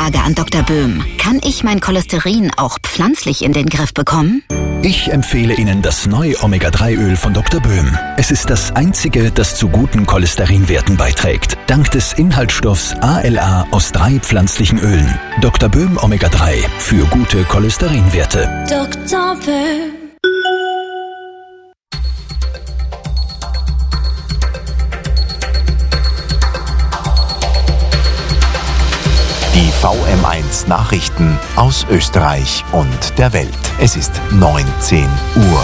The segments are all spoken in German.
Frage an Dr. Böhm. Kann ich mein Cholesterin auch pflanzlich in den Griff bekommen? Ich empfehle Ihnen das neue Omega-3-Öl von Dr. Böhm. Es ist das einzige, das zu guten Cholesterinwerten beiträgt. Dank des Inhaltsstoffs ALA aus 3 pflanzlichen Ölen. Dr. Böhm Omega-3 für gute Cholesterinwerte. Dr. Böhm. Die VM1 Nachrichten aus Österreich und der Welt. Es ist 19 Uhr.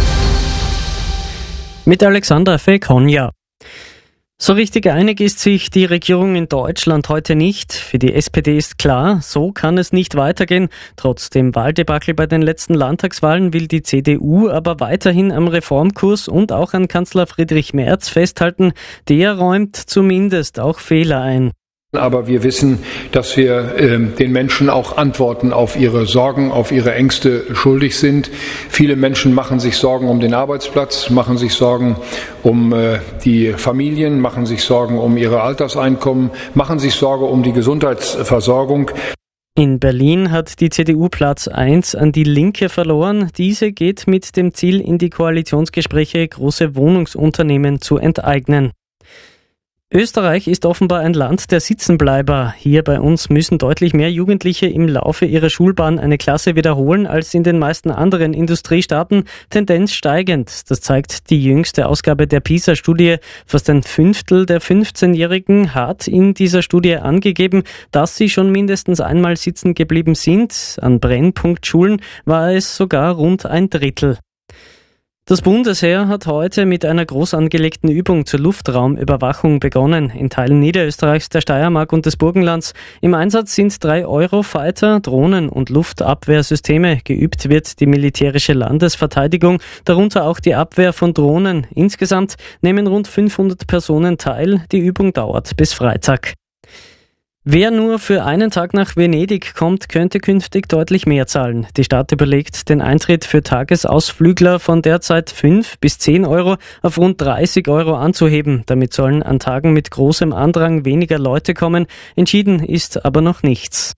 Mit Alexander Fekonja. So richtig einig ist sich die Regierung in Deutschland heute nicht. Für die SPD ist klar, so kann es nicht weitergehen. Trotz dem Wahldebakel bei den letzten Landtagswahlen will die CDU aber weiterhin am Reformkurs und auch an Kanzler Friedrich Merz festhalten. Der räumt zumindest auch Fehler ein. Aber wir wissen, dass wir den Menschen auch Antworten auf ihre Sorgen, auf ihre Ängste schuldig sind. Viele Menschen machen sich Sorgen um den Arbeitsplatz, machen sich Sorgen um die Familien, machen sich Sorgen um ihre Alterseinkommen, machen sich Sorge um die Gesundheitsversorgung. In Berlin hat die CDU Platz 1 an die Linke verloren. Diese geht mit dem Ziel in die Koalitionsgespräche, große Wohnungsunternehmen zu enteignen. Österreich ist offenbar ein Land der Sitzenbleiber. Hier bei uns müssen deutlich mehr Jugendliche im Laufe ihrer Schulbahn eine Klasse wiederholen als in den meisten anderen Industriestaaten. Tendenz steigend. Das zeigt die jüngste Ausgabe der PISA-Studie. Fast ein Fünftel der 15-Jährigen hat in dieser Studie angegeben, dass sie schon mindestens einmal sitzen geblieben sind. An Brennpunktschulen war es sogar rund ein Drittel. Das Bundesheer hat heute mit einer groß angelegten Übung zur Luftraumüberwachung begonnen. In Teilen Niederösterreichs, der Steiermark und des Burgenlands. Im Einsatz sind 3 Eurofighter, Drohnen und Luftabwehrsysteme. Geübt wird die militärische Landesverteidigung, darunter auch die Abwehr von Drohnen. Insgesamt nehmen rund 500 Personen teil. Die Übung dauert bis Freitag. Wer nur für einen Tag nach Venedig kommt, könnte künftig deutlich mehr zahlen. Die Stadt überlegt, den Eintritt für Tagesausflügler von derzeit 5 bis 10 Euro auf rund 30 Euro anzuheben. Damit sollen an Tagen mit großem Andrang weniger Leute kommen. Entschieden ist aber noch nichts.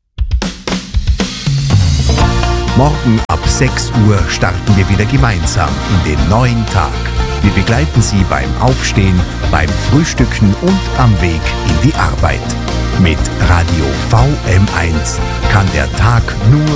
Morgen ab 6 Uhr starten wir wieder gemeinsam in den neuen Tag. Wir begleiten Sie beim Aufstehen, beim Frühstücken und am Weg in die Arbeit. Mit Radio VM1 kann der Tag nur